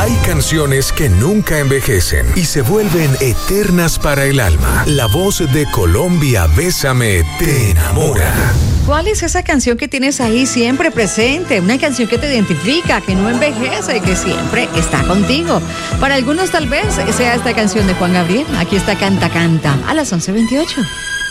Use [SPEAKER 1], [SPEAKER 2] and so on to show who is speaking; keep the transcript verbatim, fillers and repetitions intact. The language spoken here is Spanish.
[SPEAKER 1] Hay canciones que nunca envejecen y se vuelven eternas para el alma. La voz de Colombia, Bésame, te enamora.
[SPEAKER 2] ¿Cuál es esa canción que tienes ahí siempre presente? Una canción que te identifica, que no envejece y que siempre está contigo. Para algunos tal vez sea esta canción de Juan Gabriel. Aquí está Canta Canta a las once veintiocho.